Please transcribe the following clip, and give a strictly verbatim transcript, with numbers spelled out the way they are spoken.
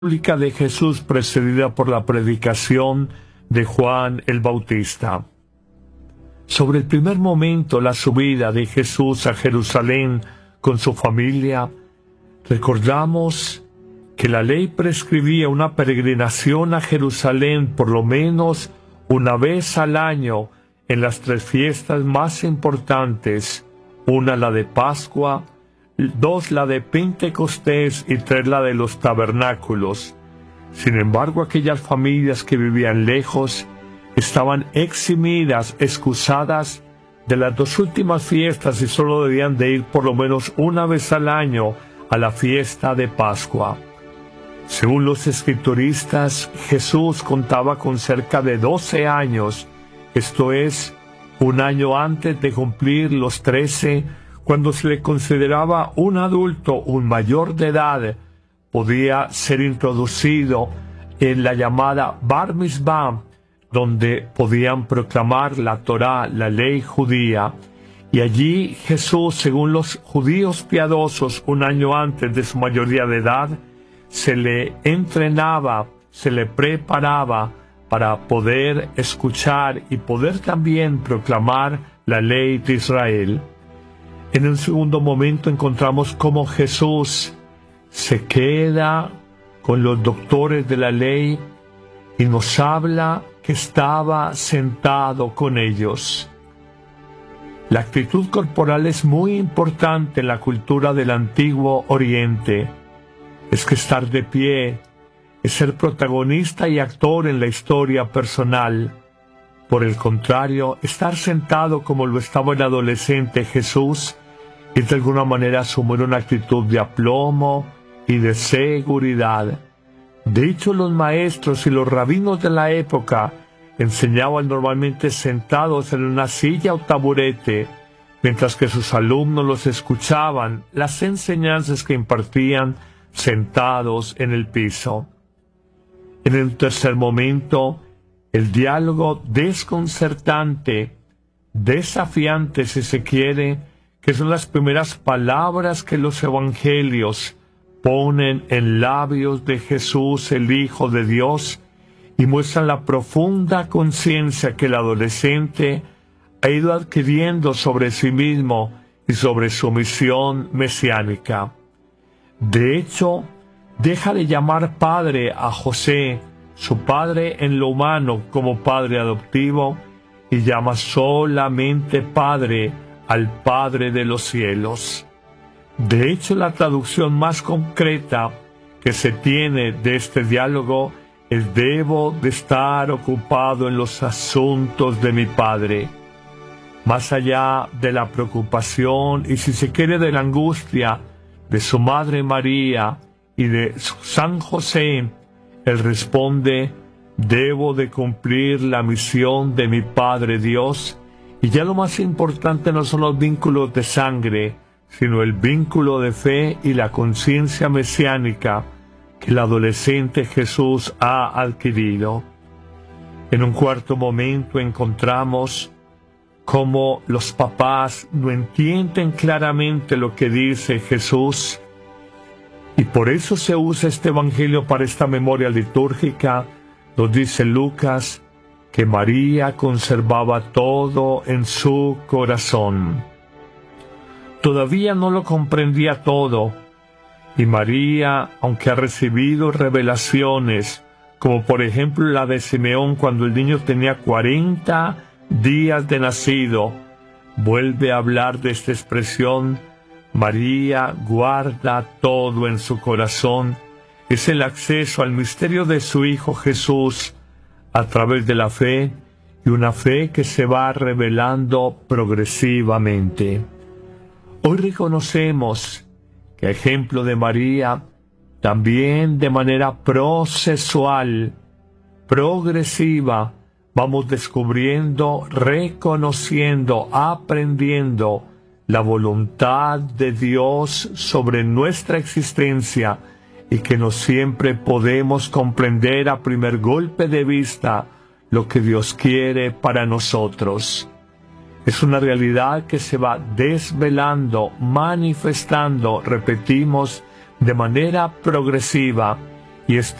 pública de Jesús precedida por la predicación de Juan el Bautista. Sobre el primer momento, la subida de Jesús a Jerusalén con su familia, recordamos que la ley prescribía una peregrinación a Jerusalén por lo menos una vez al año en las tres fiestas más importantes, una la de Pascua, dos la de Pentecostés y tres la de los tabernáculos. Sin embargo, aquellas familias que vivían lejos estaban eximidas, excusadas de las dos últimas fiestas y solo debían de ir por lo menos una vez al año a la fiesta de Pascua. Según los escrituristas, Jesús contaba con cerca de doce años, esto es, un año antes de cumplir los trece, cuando se le consideraba un adulto, un mayor de edad, podía ser introducido en la llamada Bar Mitzvah, donde podían proclamar la Torá, la ley judía. Y allí Jesús, según los judíos piadosos, un año antes de su mayoría de edad, se le entrenaba, se le preparaba para poder escuchar y poder también proclamar la ley de Israel. En un segundo momento encontramos cómo Jesús se queda con los doctores de la ley y nos habla que estaba sentado con ellos. La actitud corporal es muy importante en la cultura del Antiguo Oriente. Es que estar de pie es ser protagonista y actor en la historia personal. Por el contrario, estar sentado como lo estaba el adolescente Jesús es de alguna manera asumir una actitud de aplomo y de seguridad. De hecho, los maestros y los rabinos de la época enseñaban normalmente sentados en una silla o taburete, mientras que sus alumnos los escuchaban las enseñanzas que impartían sentados en el piso. En el tercer momento, el diálogo desconcertante, desafiante si se quiere, que son las primeras palabras que los evangelios ponen en labios de Jesús, el Hijo de Dios, y muestran la profunda conciencia que el adolescente ha ido adquiriendo sobre sí mismo y sobre su misión mesiánica. De hecho, deja de llamar padre a José, su padre en lo humano, como padre adoptivo, y llama solamente padre al Padre de los cielos. De hecho, la traducción más concreta que se tiene de este diálogo es: debo de estar ocupado en los asuntos de mi Padre. Más allá de la preocupación y, si se quiere, de la angustia de su Madre María y de San José, él responde: debo de cumplir la misión de mi Padre Dios. Y ya lo más importante no son los vínculos de sangre, sino el vínculo de fe y la conciencia mesiánica que el adolescente Jesús ha adquirido. En un cuarto momento encontramos cómo los papás no entienden claramente lo que dice Jesús, y por eso se usa este evangelio para esta memoria litúrgica. Nos dice Lucas que María conservaba todo en su corazón. Todavía no lo comprendía todo, y María, aunque ha recibido revelaciones, como por ejemplo la de Simeón cuando el niño tenía cuarenta días de nacido, vuelve a hablar de esta expresión: María guarda todo en su corazón. Es el acceso al misterio de su Hijo Jesús a través de la fe, y una fe que se va revelando progresivamente. Hoy reconocemos que, a ejemplo de María, también de manera procesual, progresiva, vamos descubriendo, reconociendo, aprendiendo la voluntad de Dios sobre nuestra existencia, y que no siempre podemos comprender a primer golpe de vista lo que Dios quiere para nosotros. Es una realidad que se va desvelando, manifestando, repetimos, de manera progresiva, y